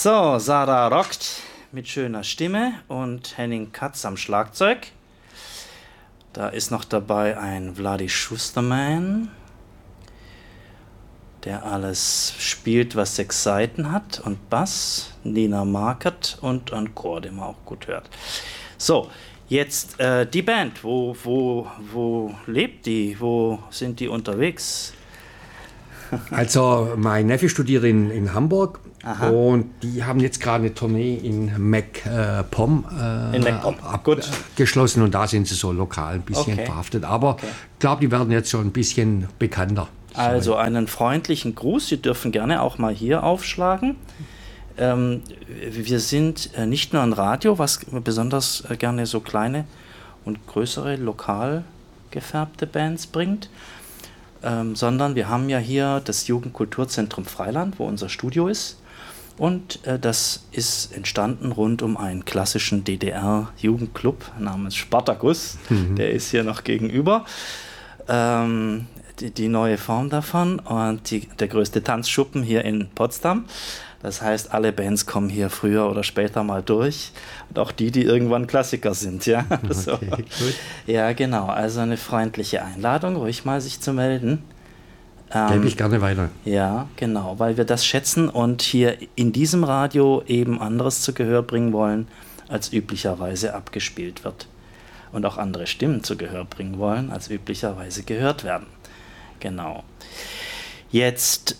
So, Sarah rockt mit schöner Stimme und Henning Katz am Schlagzeug. Da ist noch dabei ein Vladi Schusterman, der alles spielt, was 6 Saiten hat, und Bass, Nina Markert und ein Chor, den man auch gut hört. So, jetzt die Band, wo lebt die, wo sind die unterwegs? Also mein Neffe studiert in Hamburg. Aha. Und die haben jetzt gerade eine Tournee in MacPom abgeschlossen und da sind sie so lokal ein bisschen verhaftet. Aber ich glaube, die werden jetzt schon ein bisschen bekannter. Also einen freundlichen Gruß, Sie dürfen gerne auch mal hier aufschlagen. Wir sind nicht nur ein Radio, was besonders gerne so kleine und größere lokal gefärbte Bands bringt, sondern wir haben ja hier das Jugendkulturzentrum Freiland, wo unser Studio ist. Und das ist entstanden rund um einen klassischen DDR-Jugendclub namens Spartacus. Der ist hier noch gegenüber. Die neue Form davon und der größte Tanzschuppen hier in Potsdam. Das heißt, alle Bands kommen hier früher oder später mal durch. Und auch die irgendwann Klassiker sind. Ja, so. Okay, gut. Ja, genau. Also eine freundliche Einladung, ruhig mal sich zu melden. Gebe ich gerne weiter. Ja, genau, weil wir das schätzen und hier in diesem Radio eben anderes zu Gehör bringen wollen, als üblicherweise abgespielt wird. Und auch andere Stimmen zu Gehör bringen wollen, als üblicherweise gehört werden. Genau. Jetzt,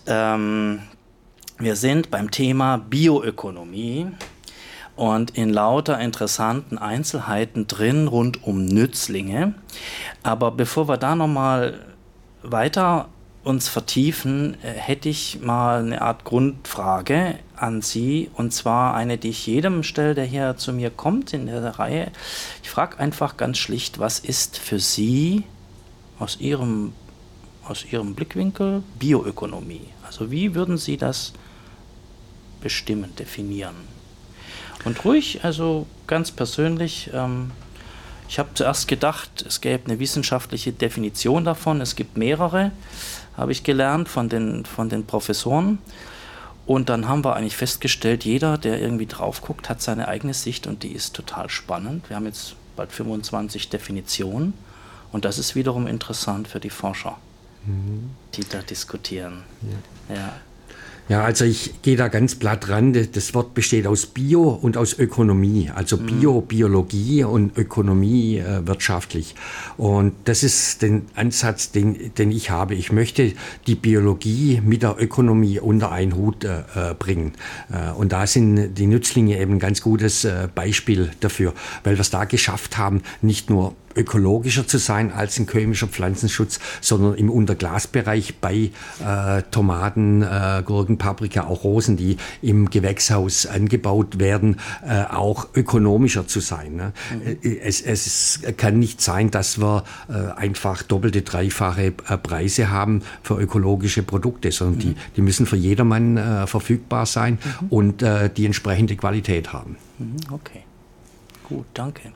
wir sind beim Thema Bioökonomie und in lauter interessanten Einzelheiten drin rund um Nützlinge. Aber bevor wir da nochmal weiter uns vertiefen, hätte ich mal eine Art Grundfrage an Sie, und zwar eine, die ich jedem stelle, der hier zu mir kommt in der Reihe. Ich frage einfach ganz schlicht, was ist für Sie aus Ihrem Blickwinkel Bioökonomie? Also wie würden Sie das bestimmen, definieren? Und ruhig, also ganz persönlich, ich habe zuerst gedacht, es gäbe eine wissenschaftliche Definition davon, es gibt mehrere, habe ich gelernt von den Professoren. Und dann haben wir eigentlich festgestellt, jeder, der irgendwie drauf guckt, hat seine eigene Sicht und die ist total spannend. Wir haben jetzt bald 25 Definitionen und das ist wiederum interessant für die Forscher, die da diskutieren. Ja. Ja, also ich gehe da ganz platt ran. Das Wort besteht aus Bio und aus Ökonomie. Also Bio, Biologie und Ökonomie wirtschaftlich. Und das ist der Ansatz, den ich habe. Ich möchte die Biologie mit der Ökonomie unter einen Hut bringen. Und da sind die Nützlinge eben ein ganz gutes Beispiel dafür, weil wir es da geschafft haben, nicht nur ökologischer zu sein als ein chemischer Pflanzenschutz, sondern im Unterglasbereich bei Tomaten, Gurken, Paprika, auch Rosen, die im Gewächshaus angebaut werden, auch ökonomischer zu sein. Ne? Es kann nicht sein, dass wir einfach doppelte, dreifache Preise haben für ökologische Produkte, sondern die müssen für jedermann verfügbar sein und die entsprechende Qualität haben. Okay, gut, danke.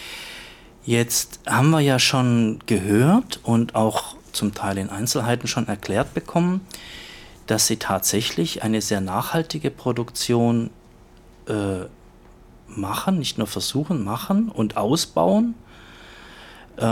Jetzt haben wir ja schon gehört und auch zum Teil in Einzelheiten schon erklärt bekommen, dass Sie tatsächlich eine sehr nachhaltige Produktion machen, nicht nur versuchen, machen und ausbauen. Seit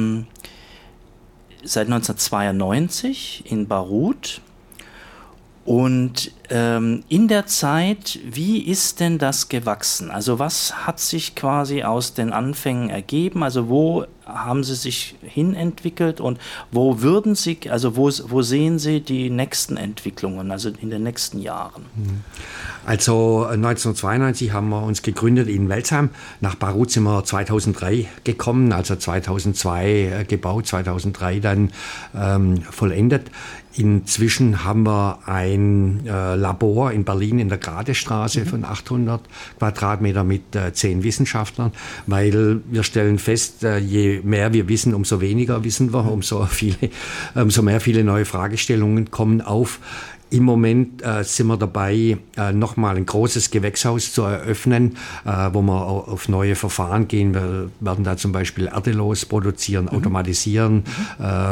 1992 in Barut. Und in der Zeit, wie ist denn das gewachsen? Also was hat sich quasi aus den Anfängen ergeben? Also wo haben Sie sich hinentwickelt und wo sehen Sie die nächsten Entwicklungen, also in den nächsten Jahren? Also 1992 haben wir uns gegründet in Welzheim. Nach Barut sind wir 2003 gekommen, also 2002 gebaut, 2003 dann vollendet. Inzwischen haben wir ein Labor in Berlin in der Gradestraße von 800 Quadratmeter mit 10 Wissenschaftlern, weil wir stellen fest, je mehr wir wissen, umso weniger wissen wir, umso mehr viele neue Fragestellungen kommen auf. Im Moment sind wir dabei, nochmal ein großes Gewächshaus zu eröffnen, wo wir auf neue Verfahren gehen. Wir werden da zum Beispiel erdelos produzieren, automatisieren,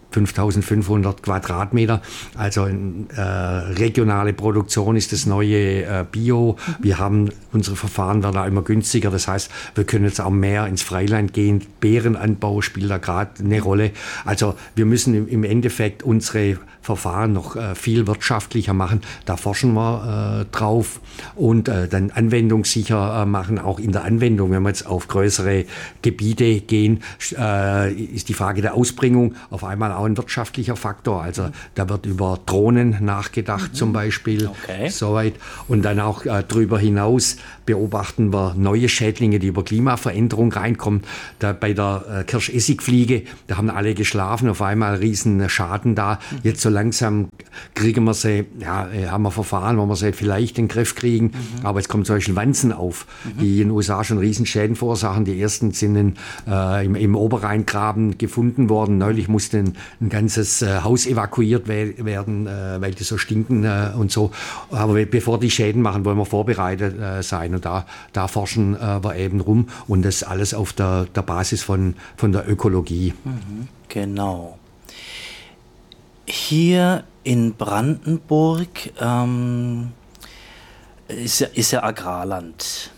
5.500 Quadratmeter. Also regionale Produktion ist das neue Bio. Unsere Verfahren werden auch immer günstiger. Das heißt, wir können jetzt auch mehr ins Freiland gehen. Beerenanbau spielt da gerade eine Rolle. Also wir müssen im Endeffekt unsere Verfahren noch viel wirtschaftlicher machen. Da forschen wir drauf und dann anwendungssicher machen, auch in der Anwendung. Wenn wir jetzt auf größere Gebiete gehen, ist die Frage der Ausbringung auf einmal auch ein wirtschaftlicher Faktor. Also da wird über Drohnen nachgedacht zum Beispiel. Okay. Soweit. Und dann auch darüber hinaus beobachten wir neue Schädlinge, die über Klimaveränderung reinkommen. Da bei der Kirschessigfliege, da haben alle geschlafen, auf einmal riesen Schaden da. Jetzt so langsam kriegen wir sie, haben wir Verfahren, wo wir sie vielleicht in den Griff kriegen. Aber jetzt kommen zum Beispiel Wanzen auf, die in den USA schon Riesenschäden verursachen. Die ersten sind im Oberrheingraben gefunden worden. Neulich musste ein ganzes Haus evakuiert werden, weil die so stinken und so. Aber bevor die Schäden machen, wollen wir vorbereitet sein. Und da forschen wir eben rum. Und das alles auf der Basis von der Ökologie. Genau. Hier in Brandenburg ist ja Agrarland.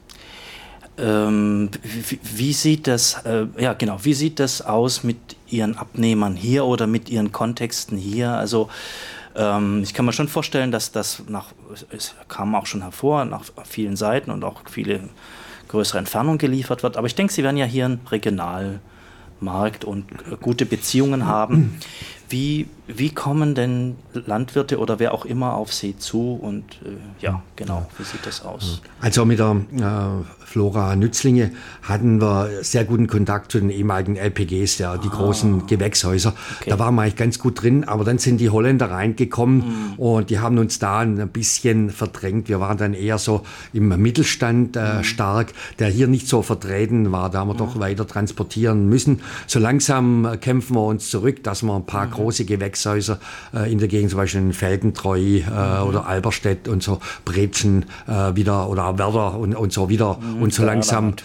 Wie sieht das, wie sieht das aus mit Ihren Abnehmern hier oder mit Ihren Kontexten hier? Also ich kann mir schon vorstellen, dass es kam auch schon hervor, nach vielen Seiten und auch viele größere Entfernungen geliefert wird. Aber ich denke, Sie werden ja hier einen Regionalmarkt und gute Beziehungen haben. Wie kommen denn Landwirte oder wer auch immer auf Sie zu und wie sieht das aus? Also mit der Flora Nützlinge hatten wir sehr guten Kontakt zu den ehemaligen LPGs, die großen Gewächshäuser. Okay. Da waren wir eigentlich ganz gut drin, aber dann sind die Holländer reingekommen und die haben uns da ein bisschen verdrängt. Wir waren dann eher so im Mittelstand stark, der hier nicht so vertreten war. Da haben wir doch weiter transportieren müssen. So langsam kämpfen wir uns zurück, dass wir ein paar große Gewächshäuser in der Gegend, zum Beispiel in Felgentreu oder Alberstedt und so, Breetschen wieder oder Werder und so wieder und so langsam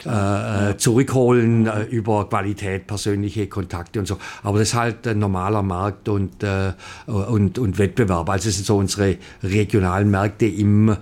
zurückholen über Qualität, persönliche Kontakte und so. Aber das ist halt ein normaler Markt und Wettbewerb. Also es sind so unsere regionalen Märkte im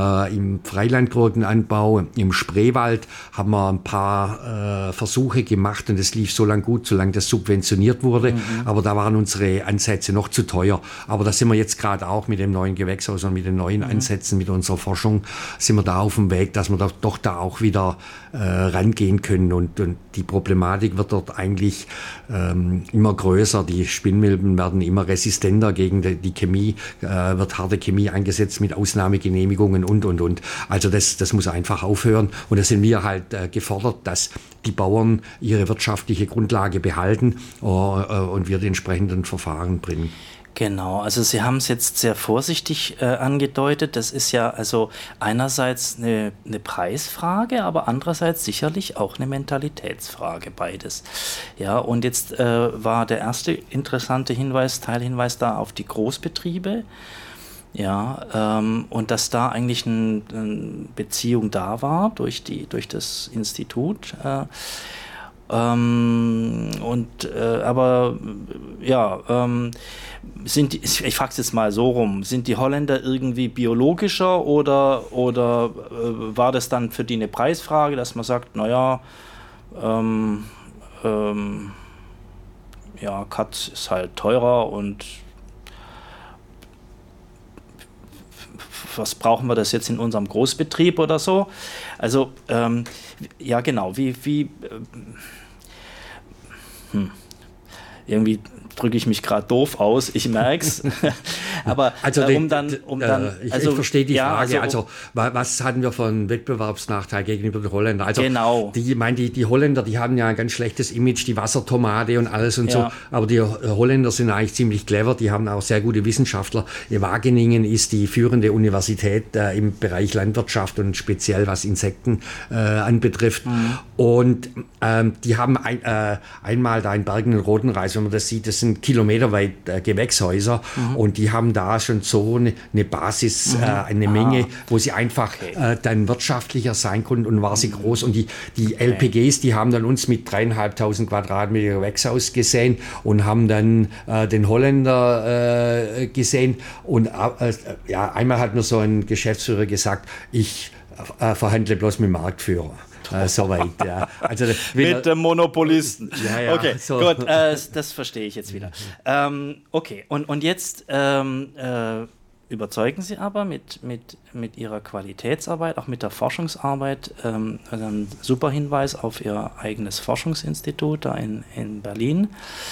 Freilandgurkenanbau, im Spreewald haben wir ein paar Versuche gemacht und es lief so lange gut, solange das subventioniert wurde. Aber da waren unsere Ansätze noch zu teuer. Aber da sind wir jetzt gerade auch mit dem neuen Gewächshaus und mit den neuen Ansätzen, mit unserer Forschung, sind wir da auf dem Weg, dass wir doch da auch wieder rangehen können. Und die Problematik wird dort eigentlich immer größer. Die Spinnmilben werden immer resistenter gegen die Chemie, wird harte Chemie eingesetzt mit Ausnahmegenehmigungen und. Also das muss einfach aufhören. Und da sind wir halt gefordert, dass die Bauern ihre wirtschaftliche Grundlage behalten und wir die entsprechenden Verfahren bringen. Genau, also Sie haben es jetzt sehr vorsichtig angedeutet. Das ist ja also einerseits eine Preisfrage, aber andererseits sicherlich auch eine Mentalitätsfrage, beides. Ja, und jetzt war der erste interessante Teilhinweis da auf die Großbetriebe. Ja, und dass da eigentlich eine Beziehung da war durch das Institut. Ich frage es jetzt mal so rum, sind die Holländer irgendwie biologischer oder war das dann für die eine Preisfrage, dass man sagt, Katz ist halt teurer und was brauchen wir das jetzt in unserem Großbetrieb oder so? Also, irgendwie drücke ich mich gerade doof aus, ich merk's. Aber ich verstehe die Frage. Also was hatten wir für einen Wettbewerbsnachteil gegenüber den Holländern? Also genau. Die Holländer, die haben ja ein ganz schlechtes Image, die Wassertomate und alles und so. Aber die Holländer sind eigentlich ziemlich clever. Die haben auch sehr gute Wissenschaftler. Wageningen ist die führende Universität im Bereich Landwirtschaft und speziell was Insekten anbetrifft. Und die haben einmal da in Bergen den Roten Reis, wenn man das sieht, das sind kilometerweit Gewächshäuser und die haben haben da schon so eine Basis, eine Menge, wo sie einfach dann wirtschaftlicher sein konnten und war sie groß. Und die LPGs, die haben dann uns mit 3.500 Quadratmeter Gewächshaus gesehen und haben dann den Holländer gesehen. Und einmal hat mir so ein Geschäftsführer gesagt, ich verhandle bloß mit dem Marktführer. Soweit, ja. Also, mit dem Monopolisten. Ja, okay, so. Gut, das verstehe ich jetzt wieder. Okay, und jetzt überzeugen Sie aber mit Ihrer Qualitätsarbeit, auch mit der Forschungsarbeit, ein super Hinweis auf Ihr eigenes Forschungsinstitut da in Berlin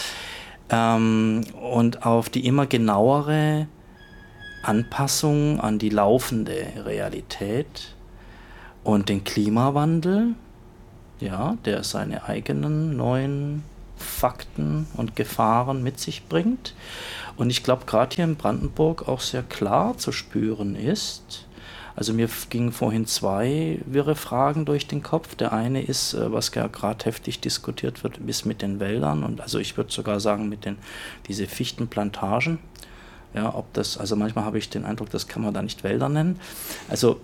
und auf die immer genauere Anpassung an die laufende Realität und den Klimawandel, ja, der seine eigenen neuen Fakten und Gefahren mit sich bringt. Und ich glaube, gerade hier in Brandenburg auch sehr klar zu spüren ist. Also mir gingen vorhin 2 wirre Fragen durch den Kopf. Der eine ist, was gerade heftig diskutiert wird, ist mit den Wäldern. Und also ich würde sogar sagen, mit diese Fichtenplantagen. Ja, ob das, also manchmal habe ich den Eindruck, das kann man da nicht Wälder nennen. Also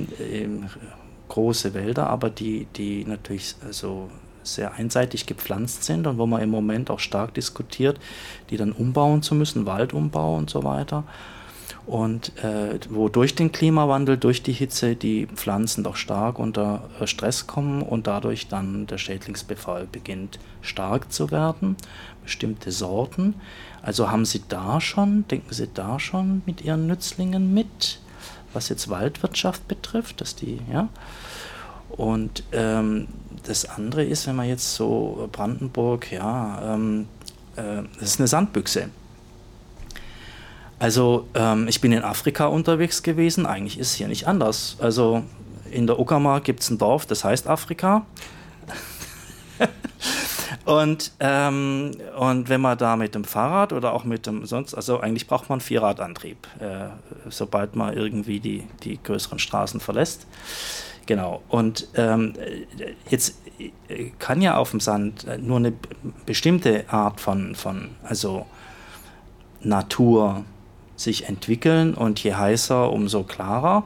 große Wälder, aber die natürlich also sehr einseitig gepflanzt sind und wo man im Moment auch stark diskutiert, die dann umbauen zu müssen, Waldumbau und so weiter. Und wo durch den Klimawandel, durch die Hitze, die Pflanzen doch stark unter Stress kommen und dadurch dann der Schädlingsbefall beginnt stark zu werden, bestimmte Sorten. Also denken Sie da schon mit Ihren Nützlingen mit, was jetzt Waldwirtschaft betrifft, dass die, ja. Und das andere ist, wenn man jetzt so Brandenburg, das ist eine Sandbüchse. Also ich bin in Afrika unterwegs gewesen, eigentlich ist es hier nicht anders. Also in der Uckermark gibt es ein Dorf, das heißt Afrika. Und wenn man da mit dem Fahrrad oder auch mit dem also eigentlich braucht man einen Vierradantrieb, sobald man irgendwie die größeren Straßen verlässt. Genau. Und jetzt kann ja auf dem Sand nur eine bestimmte Art von also Natur sich entwickeln und je heißer, umso klarer.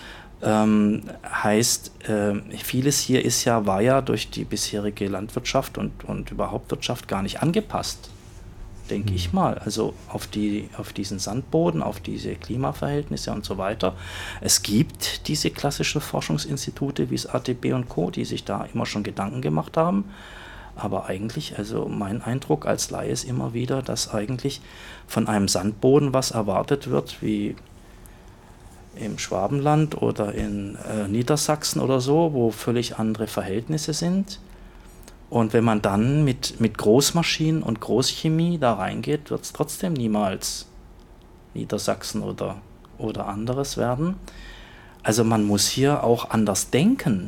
Heißt, vieles hier war ja durch die bisherige Landwirtschaft und überhaupt Wirtschaft gar nicht angepasst, denke ich mal. Also auf diesen Sandboden, auf diese Klimaverhältnisse und so weiter. Es gibt diese klassischen Forschungsinstitute wie das ATB und Co., die sich da immer schon Gedanken gemacht haben. Aber eigentlich, also mein Eindruck als Laie ist immer wieder, dass eigentlich von einem Sandboden was erwartet wird, wie im Schwabenland oder in Niedersachsen oder so, wo völlig andere Verhältnisse sind. Und wenn man dann mit Großmaschinen und Großchemie da reingeht, wird es trotzdem niemals Niedersachsen oder anderes werden. Also man muss hier auch anders denken.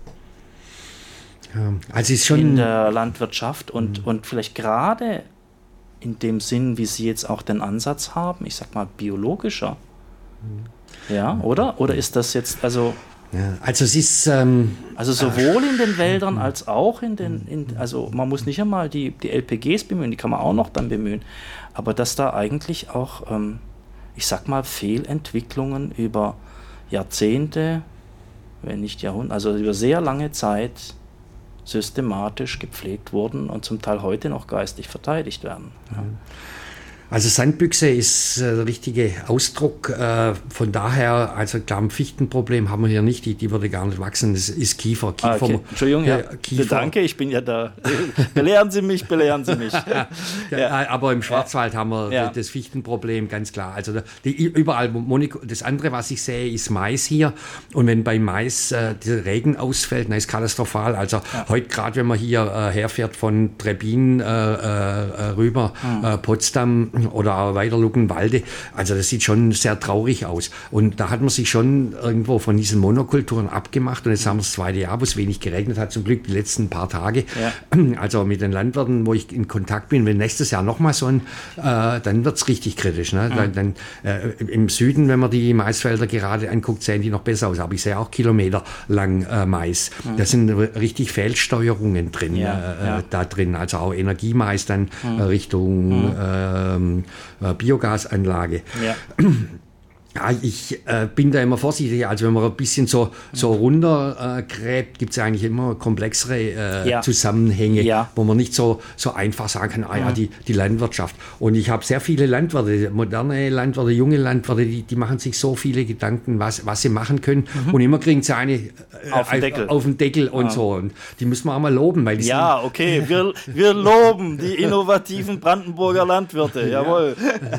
Ja, also ist schon in der Landwirtschaft und vielleicht gerade in dem Sinn, wie Sie jetzt auch den Ansatz haben, ich sag mal biologischer. Ja, oder? Oder ist das jetzt, also... Ja, also es ist... also sowohl in den Wäldern als auch also man muss nicht einmal die LPGs bemühen, die kann man auch noch dann bemühen, aber dass da eigentlich auch, ich sag mal, Fehlentwicklungen über Jahrzehnte, wenn nicht Jahrhunderte, also über sehr lange Zeit systematisch gepflegt wurden und zum Teil heute noch geistig verteidigt werden. Ja. Also Sandbüchse ist der richtige Ausdruck. Von daher, also klar, ein Fichtenproblem haben wir hier nicht, die würde gar nicht wachsen. Das ist Kiefer. Okay. Entschuldigung, Kiefer. Danke, ich bin ja da. Belehren Sie mich. Ja. Aber im Schwarzwald haben wir das Fichtenproblem, ganz klar. Also überall, das andere, was ich sehe, ist Mais hier. Und wenn bei Mais der Regen ausfällt, dann ist katastrophal. Also heute gerade, wenn man hier herfährt von Trebin rüber, Potsdam, oder auch weiter Luckenwalde. Also das sieht schon sehr traurig aus. Und da hat man sich schon irgendwo von diesen Monokulturen abgemacht. Und jetzt haben wir das 2. Jahr, wo es wenig geregnet hat, zum Glück die letzten paar Tage. Ja. Also mit den Landwirten, wo ich in Kontakt bin, wenn nächstes Jahr nochmal so ein, dann wird es richtig kritisch. Ne? Dann im Süden, wenn man die Maisfelder gerade anguckt, sehen die noch besser aus. Aber ich sehe auch kilometerlang Mais. Da sind richtig Fehlsteuerungen drin, da drin. Also auch Energiemais dann Richtung Biogasanlage. Ja. Ja, ich bin da immer vorsichtig. Also wenn man ein bisschen so runtergräbt, gibt es eigentlich immer komplexere Zusammenhänge, wo man nicht so einfach sagen kann, die Landwirtschaft. Und ich habe sehr viele Landwirte, moderne Landwirte, junge Landwirte, die machen sich so viele Gedanken, was sie machen können. Und immer kriegen sie eine auf den Deckel und so. Und die müssen wir auch mal loben. Weil die okay, wir loben die innovativen Brandenburger Landwirte, jawohl.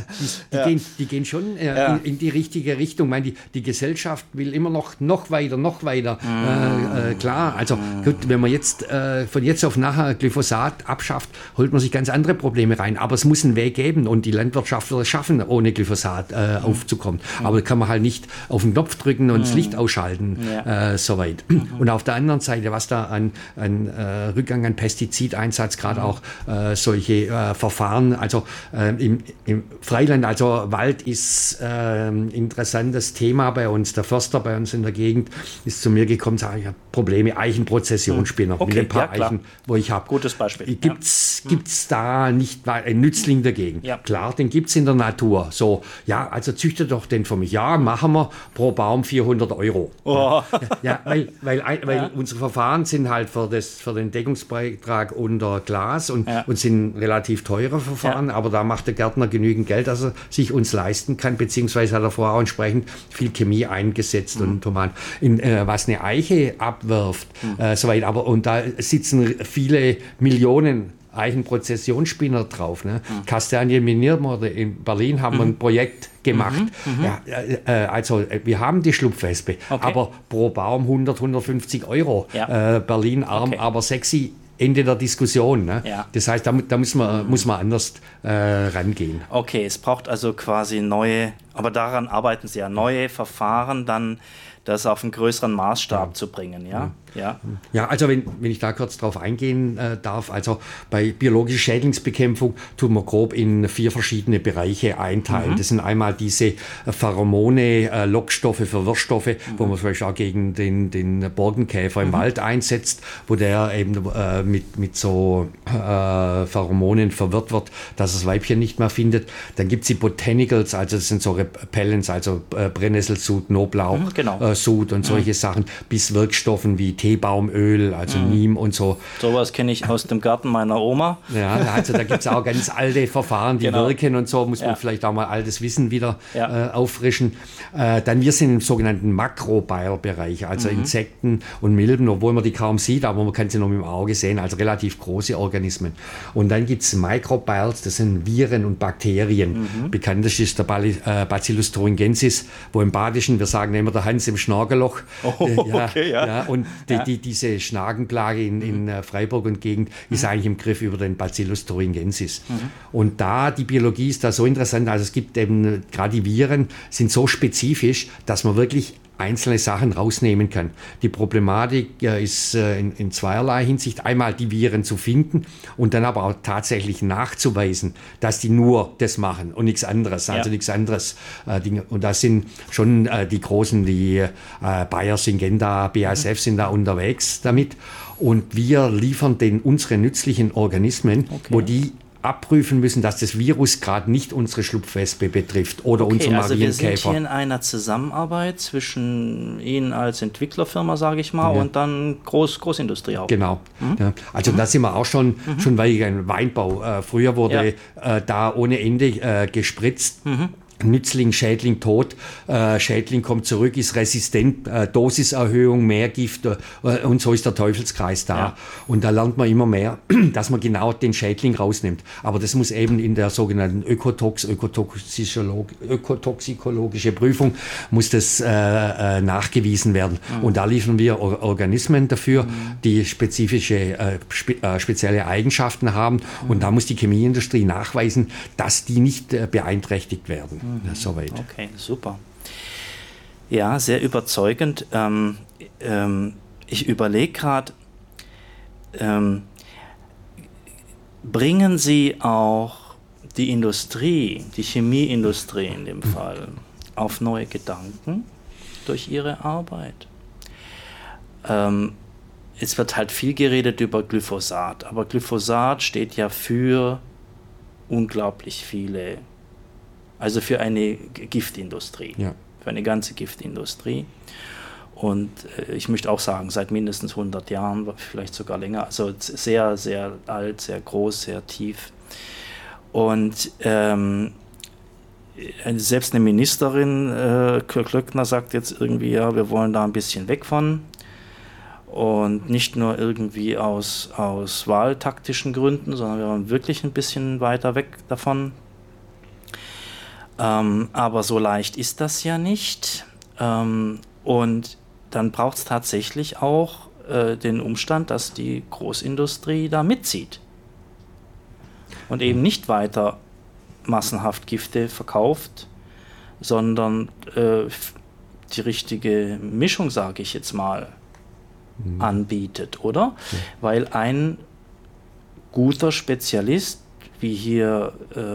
Die gehen schon in die richtige Richtung. Ich meine, die Gesellschaft will immer noch weiter. Klar, also gut, wenn man jetzt von jetzt auf nachher Glyphosat abschafft, holt man sich ganz andere Probleme rein. Aber es muss einen Weg geben und die Landwirtschaft wird es schaffen, ohne Glyphosat aufzukommen. Aber da kann man halt nicht auf den Knopf drücken und das Licht ausschalten, soweit. Und auf der anderen Seite, was da an Rückgang an Pestizideinsatz, gerade auch solche Verfahren, also im Freiland, also Wald ist interessantes Thema bei uns. Der Förster bei uns in der Gegend ist zu mir gekommen und sagt, ich habe Probleme, Eichenprozessionsspinner mit ein paar Eichen, wo ich habe. Gutes Beispiel. Gibt's da nicht einen Nützling dagegen? Ja. Klar, den gibt es in der Natur. So, ja, also züchte doch den für mich. Ja, machen wir pro Baum 400 €. Oh. Ja, weil unsere Verfahren sind halt für den Deckungsbeitrag unter Glas und sind relativ teure Verfahren, aber da macht der Gärtner genügend Geld, dass er sich uns leisten kann, beziehungsweise hat er vorher auch entsprechend viel Chemie eingesetzt und was eine Eiche abwirft, soweit. Und da sitzen viele Millionen Eichenprozessionsspinner drauf. Ne? Kastanien Miniermorde in Berlin haben wir ein Projekt gemacht. Ja, also wir haben die Schlupfwespe, aber pro Baum 150 €. Ja. Berlin arm, aber sexy. Ende der Diskussion. Ne? Ja. Das heißt, da muss man anders rangehen. Okay, es braucht also quasi neue, aber daran arbeiten Sie ja, neue Verfahren, dann das auf einen größeren Maßstab zu bringen, ja? Ja, also wenn ich da kurz drauf eingehen darf, also bei biologischer Schädlingsbekämpfung tun wir grob in 4 verschiedene Bereiche einteilen. Das sind einmal diese Pheromone, Lockstoffe für Wirrstoffe, wo man zum Beispiel auch gegen den Borkenkäfer im Wald einsetzt, wo der eben mit so Pheromonen verwirrt wird, dass das Weibchen nicht mehr findet. Dann gibt es die Botanicals, also das sind so Repellents, also Brennnesselsud, Knoblauch, Sud und solche Sachen, bis Wirkstoffen wie Teebaumöl, also Neem und so. Sowas kenne ich aus dem Garten meiner Oma. Ja, also da gibt es auch ganz alte Verfahren, die wirken und so, muss man vielleicht auch mal altes Wissen wieder auffrischen. Dann wir sind im sogenannten Makrobial-Bereich, also Insekten und Milben, obwohl man die kaum sieht, aber man kann sie noch mit dem Auge sehen, also relativ große Organismen. Und dann gibt es Microbials, das sind Viren und Bakterien. Bekanntest ist der Bacillus thuringiensis, wo im Badischen, wir sagen immer der Hans im Schnagerloch. Und diese Schnagenplage in Freiburg und Gegend ist eigentlich im Griff über den Bacillus thuringiensis. Und die Biologie ist da so interessant, also es gibt eben, gerade die Viren sind so spezifisch, dass man wirklich einzelne Sachen rausnehmen kann. Die Problematik ist in zweierlei Hinsicht. Einmal die Viren zu finden und dann aber auch tatsächlich nachzuweisen, dass die nur das machen und nichts anderes. Also nichts anderes. Und das sind schon die Großen, die Bayer, Syngenta, BASF sind da unterwegs damit. Und wir liefern unsere nützlichen Organismen, wo die abprüfen müssen, dass das Virus gerade nicht unsere Schlupfwespe betrifft oder unsere Marienkäfer. Also wir sind hier in einer Zusammenarbeit zwischen Ihnen als Entwicklerfirma, sage ich mal, und dann Großindustrie auch. Genau. Ja. Also da sind wir auch schon weit im Weinbau. Früher wurde da ohne Ende gespritzt. Nützling, Schädling tot, Schädling kommt zurück, ist resistent, Dosiserhöhung, mehr Gift und so ist der Teufelskreis da. Ja. Und da lernt man immer mehr, dass man genau den Schädling rausnimmt. Aber das muss eben in der sogenannten ökotoxikologische Prüfung muss das nachgewiesen werden. Und da liefern wir Organismen dafür, die spezielle Eigenschaften haben. Und da muss die Chemieindustrie nachweisen, dass die nicht beeinträchtigt werden. Soweit. Okay, super. Ja, sehr überzeugend. Ich überlege gerade, bringen Sie auch die Industrie, die Chemieindustrie in dem Fall, auf neue Gedanken durch Ihre Arbeit? Es wird halt viel geredet über Glyphosat, aber Glyphosat steht ja für unglaublich viele, also für eine Giftindustrie, für eine ganze Giftindustrie. Und ich möchte auch sagen, seit mindestens 100 Jahren, vielleicht sogar länger, also sehr, sehr alt, sehr groß, sehr tief. Und selbst eine Ministerin, Klöckner, sagt jetzt irgendwie, ja, wir wollen da ein bisschen weg von. Und nicht nur irgendwie aus wahltaktischen Gründen, sondern wir wollen wirklich ein bisschen weiter weg davon. Aber so leicht ist das ja nicht. Und dann braucht es tatsächlich auch den Umstand, dass die Großindustrie da mitzieht. Und eben nicht weiter massenhaft Gifte verkauft, sondern die richtige Mischung, sage ich jetzt mal, anbietet, oder? Ja. Weil ein guter Spezialist, wie hier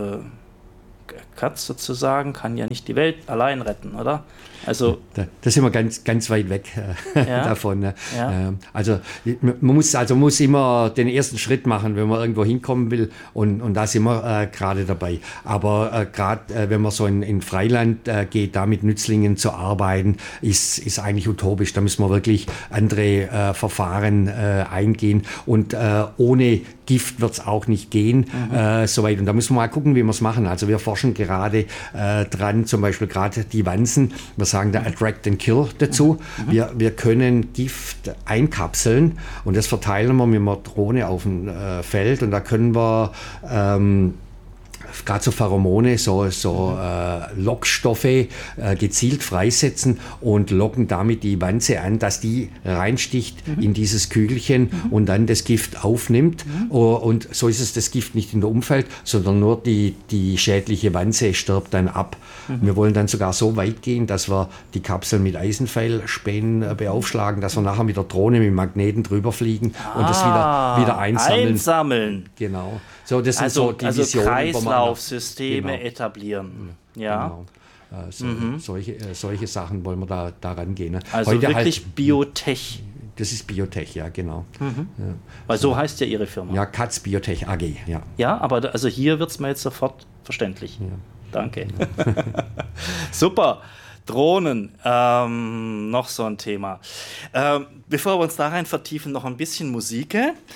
Katz sozusagen, kann ja nicht die Welt allein retten, oder? Also da sind wir ganz weit weg davon. Ne? Ja. Also man muss immer den ersten Schritt machen, wenn man irgendwo hinkommen will, und da sind wir gerade dabei. Aber gerade wenn man so in Freiland geht, da mit Nützlingen zu arbeiten, ist eigentlich utopisch. Da müssen wir wirklich andere Verfahren eingehen, und ohne Gift wird es auch nicht gehen, soweit. Und da müssen wir mal gucken, wie wir es machen. Also wir forschen gerade dran, zum Beispiel gerade die Wanzen. Wir sagen da Attract and Kill dazu. Wir können Gift einkapseln, und das verteilen wir mit einer Drohne auf dem Feld, und da können wir gerade so Pheromone, so Lockstoffe gezielt freisetzen und locken damit die Wanze an, dass die reinsticht in dieses Kügelchen und dann das Gift aufnimmt. Und so ist es das Gift nicht in der Umwelt, sondern nur die schädliche Wanze stirbt dann ab. Wir wollen dann sogar so weit gehen, dass wir die Kapseln mit Eisenpfeilspänen beaufschlagen, dass wir nachher mit der Drohne mit Magneten drüber fliegen und das wieder einsammeln. Genau. So, das sind so die Visionen, Kreislaufsysteme etablieren. Ja. Genau. Solche Sachen wollen wir da rangehen. Ne? Also heute wirklich Biotech. Das ist Biotech, ja, genau. Ja. Weil so heißt ja Ihre Firma. Ja, Katz Biotech AG, ja. Ja, aber also hier wird es mir jetzt sofort verständlich. Ja. Danke. Ja. Super. Drohnen, noch so ein Thema. Bevor wir uns da rein vertiefen, noch ein bisschen Musik.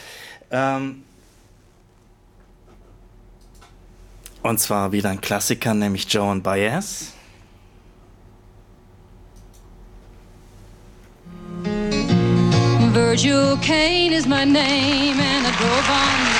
Und zwar wieder ein Klassiker, nämlich Joan Baez. Virgil Caine is my name, and I drove on